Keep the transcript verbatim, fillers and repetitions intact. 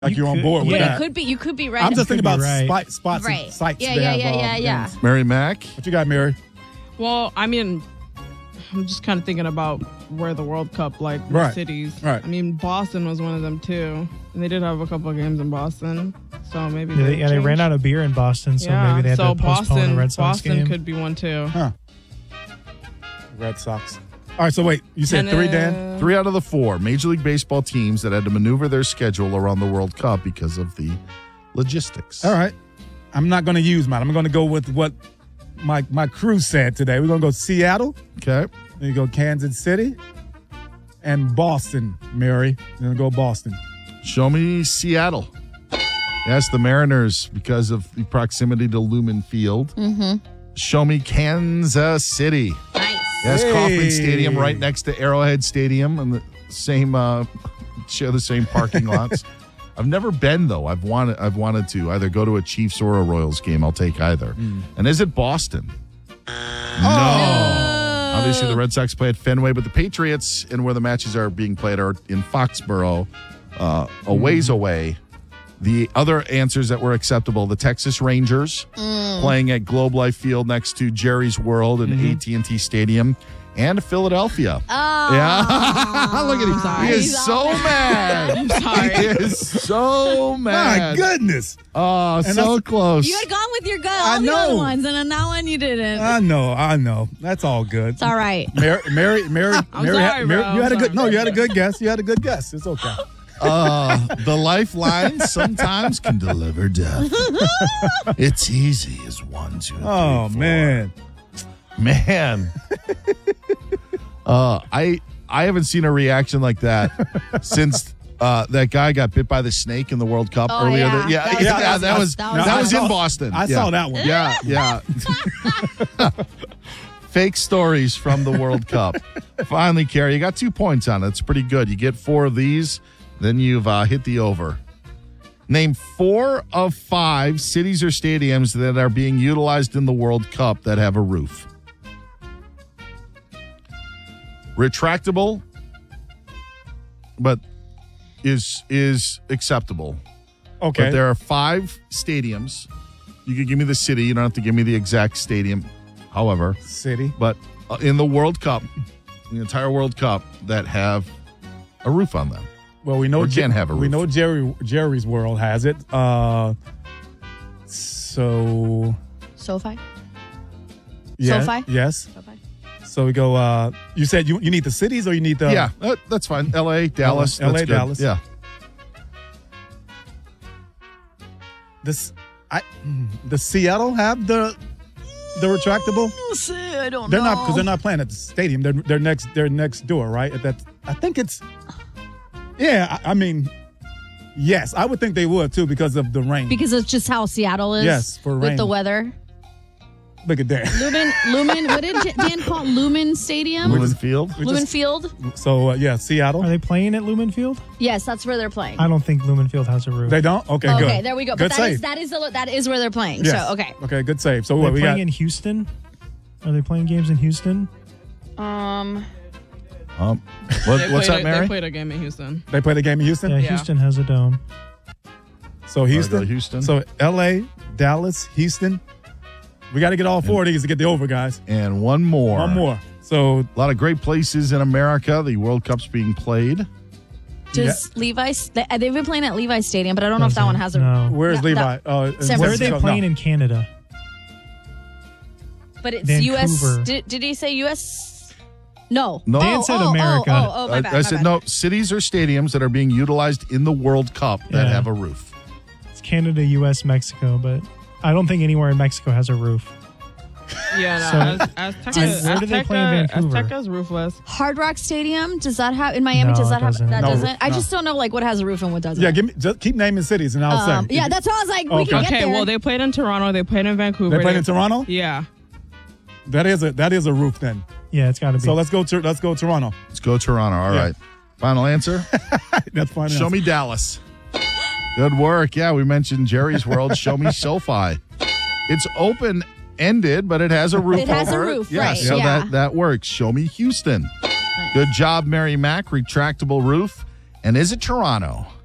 Like you you're could, on board with yeah, that. It could be. You could be right. I'm just thinking about right. spot, spots right. and sites. Yeah, that yeah, have, yeah, um, yeah, yeah. games. Mary Mack? What you got, Mary? Well, I mean, I'm just kind of thinking about where the World Cup, like, right. cities. Right. I mean, Boston was one of them, too. And they did have a couple of games in Boston. So maybe yeah, they, they, yeah, they ran out of beer in Boston, so yeah, maybe they had so to postpone Boston, the Red Sox Boston game. could be one, too. Huh. Red Sox. All right, so wait. You said Tennis. three, Dan? Three out of the four Major League Baseball teams that had to maneuver their schedule around the World Cup because of the logistics. All right. I'm not going to use mine. I'm going to go with what my my crew said today. We're going to go Seattle. Okay. Then you go Kansas City. And Boston, Mary. You're going to go Boston. Show me Seattle. Yes, the Mariners, because of the proximity to Lumen Field. Mm-hmm. Show me Kansas City. Nice. Yes, Hey. Kauffman Stadium right next to Arrowhead Stadium and the same uh, share the same parking lots. I've never been though. I've wanted I've wanted to either go to a Chiefs or a Royals game. I'll take either. Mm. And is it Boston? Oh. No. Obviously the Red Sox play at Fenway, but the Patriots and where the matches are being played are in Foxborough, uh, a ways Mm. away. The other answers that were acceptable, the Texas Rangers Mm. playing at Globe Life Field next to Jerry's World and Mm-hmm. A T and T Stadium, and Philadelphia. Oh. Yeah. Look at him. sorry. He is He's so all mad. I'm sorry. He is so My mad. goodness. Oh, And so that's- close. You had gone with your gut I all the other know. ones, and on that one you didn't. I know. I know. That's all good. it's all right. Mary, Mary, Mary, I'm Mary, sorry, Mary bro. you had a I'm good. sorry. No, you had a good guess. You had a good guess. It's okay. Uh, the lifeline sometimes can deliver death. It's easy as one, two, three, Oh four. man. Man. uh, I I haven't seen a reaction like that since uh, that guy got bit by the snake in the World Cup Oh, earlier. yeah. th- yeah, That yeah, was- yeah, that that was- was that that was- was, I saw- in Boston. I yeah. saw that one. Yeah, yeah. Fake stories from the World Cup. Finally, Carrie, you got two points on it. It's pretty good. You get four of these, then you've uh, hit the over. Name four of five cities or stadiums that are being utilized in the World Cup that have a roof. Retractable, but is is acceptable. Okay. But there are five stadiums. You can give me the city. You don't have to give me the exact stadium. However, City. but uh, in the World Cup, the entire World Cup, that have a roof on them. Well, we know Or can have a we roof. know Jerry Jerry's World has it. Uh, so SoFi. yeah, SoFi? yes. SoFi. So we go. Uh, you said you you need the cities or you need the yeah, uh, that's fine. L A, Dallas. L A, that's good. Dallas. Yeah. this. I the Seattle have the the retractable. I don't They're know. not because they're not playing at the stadium. They're they're next they're next door, right? At that I think it's. Yeah, I, I mean, yes, I would think they would too because of the rain. Because it's just how Seattle is. Yes, for with rain. the weather. Look at that. Lumen, Lumen. What did Dan call it? Lumen Stadium? Lumen Field. We Lumen just- Field. So uh, yeah, Seattle. Are they playing at Lumen Field? Yes, that's where they're playing. I don't think Lumen Field has a roof. They don't. Okay, good. Okay, there we go. Good But that save. is that is the that is where they're playing. Yes. So okay. Okay, good save. So Are what they we playing got? in Houston? Are they playing games in Houston? Um. Um, what, They what's played that, a- Mary? They played a game in Houston. They play the game in Houston. Yeah, Yeah. Houston has a dome. So Houston. go to Houston. So L A, Dallas, Houston. We got to get all four of these to get the over, guys. And one more. One more. So A lot of great places in America. The World Cup's being played. Does Levi's? They, they've been playing at Levi's Stadium, but I don't know if that one has a. No. where's No, Levi? that- Oh, in San Where are they Francisco. playing No. in Canada? But it's U S. Vancouver. Did, did he say U S? No. No. Dan Oh, said oh, America. Oh, oh, oh, my I, bad. I my said bad. no. Cities or stadiums that are being utilized in the World Cup that Yeah. have a roof. It's Canada, U S, Mexico, but I don't think anywhere in Mexico has a roof. Yeah, no. So- Az- Azteca, Does- Where do they play in Azteca- Vancouver? Azteca's roofless. Hard Rock Stadium. Does that have in Miami? No, does it that have doesn't. that? No, doesn't. I no. just don't know like what has a roof and what doesn't. Yeah, give me. Just keep naming cities, and I'll Um, say. yeah, that's what I was like. We Okay. can get Okay, there. well, they played in Toronto. They played in Vancouver. They played in Toronto. Yeah. That is a that is a roof then. Yeah, it's got to be. So let's go to let's go Toronto. Let's go Toronto. All right. Yeah. Final answer. That's fine. Show me Dallas. Good work. Yeah, we mentioned Jerry's World. Show me SoFi. It's open ended, but it has a roof. It has a over roof, Yes, right, So yeah. that that works. Show me Houston. Good job, Mary Mack. Retractable roof. And is it Toronto?